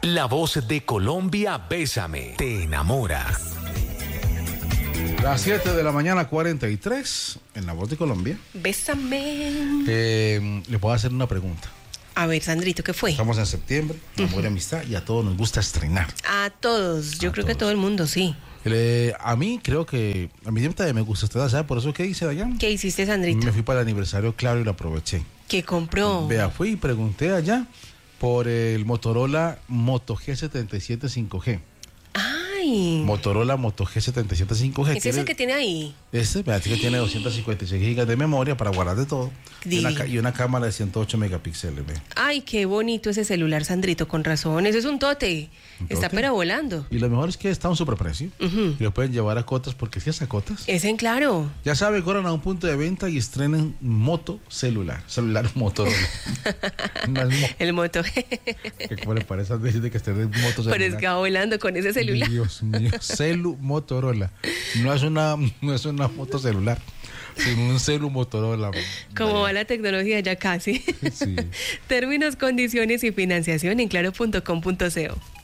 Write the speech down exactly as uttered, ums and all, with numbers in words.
La voz de Colombia, Bésame, te enamora. Las siete de la mañana, cuarenta y tres, en La Voz de Colombia. Bésame. Eh, le puedo hacer una pregunta. A ver, Sandrito, ¿qué fue? Estamos en septiembre, amor y amistad, y a todos nos gusta estrenar. A todos, yo A creo todos. que a todo el mundo, sí. Eh, a mí creo que, a mí siempre me gusta estrenar, ¿sabe? Por eso, ¿qué hice, Dayan? ¿Qué hiciste, Sandrito? Me fui para el aniversario, claro, y lo aproveché. ¿Qué compró? Vea, fui y pregunté allá por el Motorola Moto G setenta y siete cinco G. Ay. Motorola Moto G setenta y siete cinco G. ¿Es ese que tiene ahí? Este, vea, que tiene doscientos cincuenta y seis gigas de memoria para guardar de todo. Y una, ca- y una cámara de ciento ocho megapíxeles, ve. Ay, qué bonito ese celular, Sandrito, con razón. Eso es un tote. ¿Un Está tote? pero volando. Y lo mejor es que está a un superprecio. Ujú. Y lo pueden llevar a Cotas, porque si es a Cotas. Es en claro. Ya saben, corran a un punto de venta y estrenen moto celular. Celular Motorola. No es mo- El moto. que ¿Cómo le parece a decir que estrenen moto celular? Pero es que va volando con ese celular. Dios mío, celu Motorola. No es una, no es una moto celular, sino un celu Motorola. Como va la tecnología ya casi. Sí. Términos, condiciones y financiación en claro punto com punto co.